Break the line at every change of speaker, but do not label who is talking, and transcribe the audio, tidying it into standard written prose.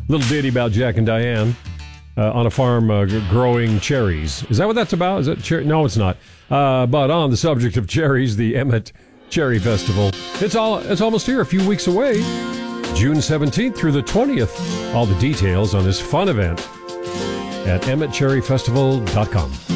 Little ditty about Jack and Diane on a farm growing cherries. Is that what that's about? Is that cherry? No, it's not. But on the subject of cherries, the Emmett Cherry Festival. It's almost here, a few weeks away. June 17th through the 20th. All the details on this fun event at EmmettCherryFestival.com.